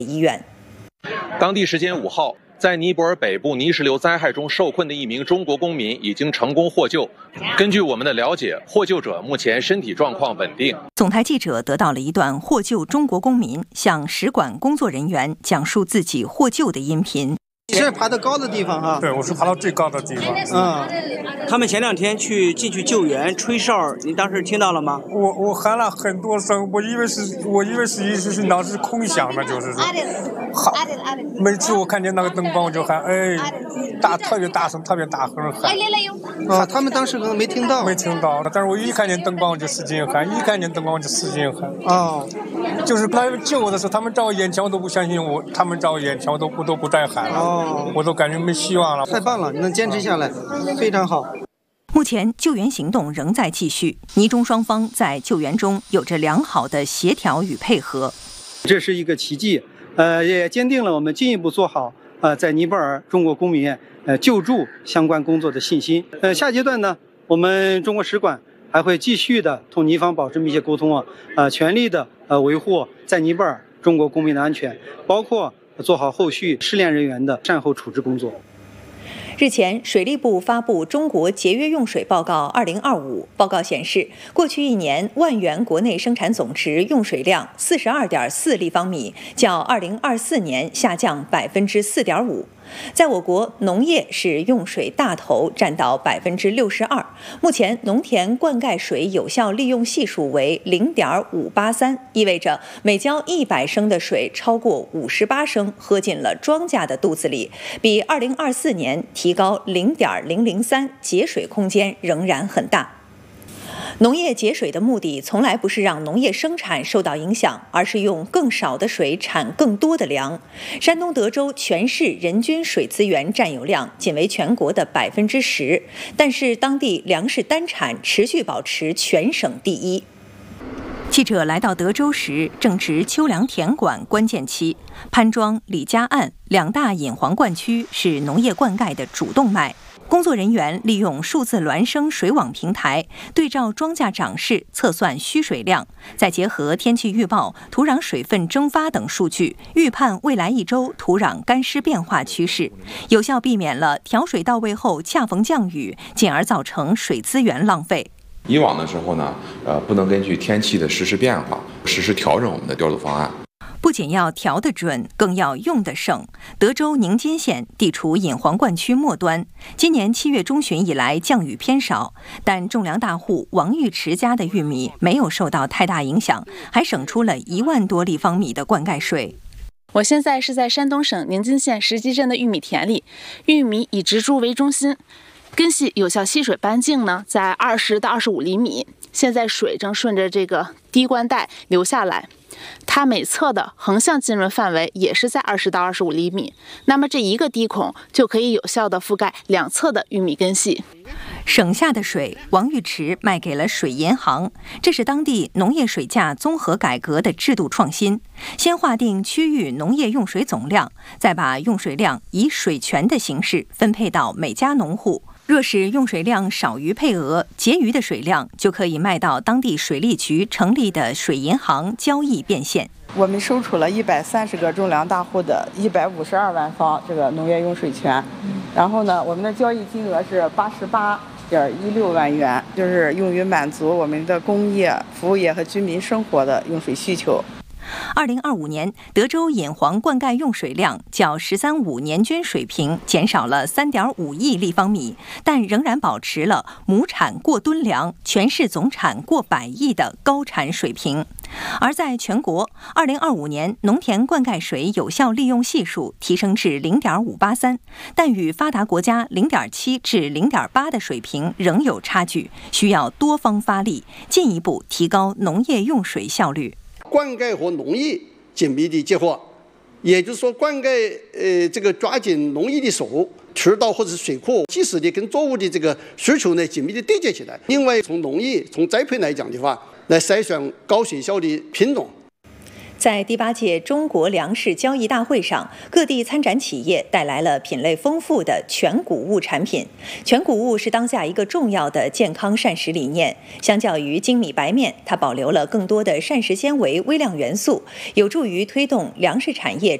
医院。 当地时间5号，在尼泊尔北部泥石流灾害中受困的一名中国公民已经成功获救。根据我们的了解，获救者目前身体状况稳定。 总台记者得到了一段获救中国公民向使馆工作人员讲述自己获救的音频。 你是爬到高的地方啊？ 对，我是爬到最高的地方。 他们前2天进去救援吹哨，您当时听到了吗？ 我喊了很多声，我以为是当时空响的，就是说，好，每次我看见那个灯光我就喊，特别大声，特别大声喊。 他们当时可能没听到， 但是我一看见灯光我就使劲喊，就是他们救我的时候，他们照我眼前我都不相信我，他们照我眼前我都不再喊了。我都感觉没希望了。 太棒了，你能坚持下来，非常好。 目前救援行动仍在继续，尼中双方在救援中有着良好的协调与配合。 这是一个奇迹，也坚定了我们进一步做好在尼泊尔中国公民救助相关工作的信心。下阶段呢，我们中国使馆还会继续的同尼方保持密切沟通全力的维护在尼泊尔中国公民的安全，包括做好后续失联人员的善后处置工作。 日前，水利部发布《中国节约用水报告2025》，报告显示，过去1年万元国内生产总值用水量42.4立方米，较2024年下降4.5%。在我国，农业是用水大头，占到62%。目前，农田灌溉水有效利用系数为0.583，意味着每浇100升的水，超过58升喝进了庄稼的肚子里，比2024年提高0.003，节水空间仍然很大。农业节水的目的从来不是让农业生产受到影响，而是用更少的水产更多的粮。山东德州全市人均水资源占有量仅为全国的10%，但是当地粮食单产持续保持全省第一。记者来到德州时，正值秋粮田管关键期，潘庄、李家岸2大引黄灌区是农业灌溉的主动脉。工作人员利用数字孪生水网平台，对照庄稼长势测算需水量，再结合天气预报、土壤水分蒸发等数据，预判未来1周土壤干湿变化趋势，有效避免了调水到位后恰逢降雨，进而造成水资源浪费。 以往的时候呢，不能根据天气的实时变化，实时调整我们的调度方案。 不仅要调得准，更要用得省。德州宁津县地处引黄灌区末端，今年7月中旬以来降雨偏少，但种粮大户王玉池家的玉米没有受到太大影响，还省出了1万多立方米的灌溉水。 我现在是在山东省宁津县石集镇的玉米田里，玉米以植株为中心，根系有效吸水半径呢在20到25厘米，现在水正顺着这个滴灌带流下来。它每侧的横向浸润范围也是在20到25厘米，那么这一个滴孔就可以有效地覆盖2侧的玉米根系。 省下的水，王玉池卖给了水银行，这是当地农业水价综合改革的制度创新。先划定区域农业用水总量，再把用水量以水权的形式分配到每家农户。若是用水量少于配额，结余的水量就可以卖到当地水利局成立的水银行交易变现。 我们收储了130个种粮大户的152万方这个农业用水权，然后呢，我们的交易金额是88.16万元，就是用于满足我们的工业、服务业和居民生活的用水需求。 2025年，德州引黄灌溉用水量较“13-5”年均水平减少了3.5亿立方米，但仍然保持了亩产过吨粮、全市总产过100亿的高产水平。而在全国，2025年农田灌溉水有效利用系数提升至0.583，但与发达国家0.7至0.8的水平仍有差距，需要多方发力，进一步提高农业用水效率。 灌溉和农业紧密的结合，也就是说，灌溉这个抓紧农业的手，渠道或者是水库，及时的跟作物的这个需求呢紧密的对接起来。另外，从农业从栽培来讲的话，来筛选高水效的品种。 在第8届中国粮食交易大会上，各地参展企业带来了品类丰富的全谷物产品。全谷物是当下一个重要的健康膳食理念。相较于精米白面，它保留了更多的膳食纤维、微量元素，有助于推动粮食产业